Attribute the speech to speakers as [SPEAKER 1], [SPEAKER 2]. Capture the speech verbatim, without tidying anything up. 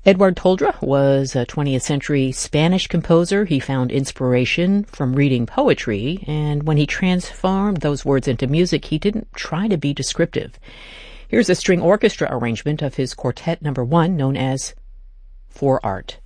[SPEAKER 1] Eduard Toldrá was a twentieth century Spanish composer. He found inspiration from reading poetry, and when he transformed those words into music, he didn't try to be descriptive. Here's a string orchestra arrangement of his Quartet Number One, known as For Art.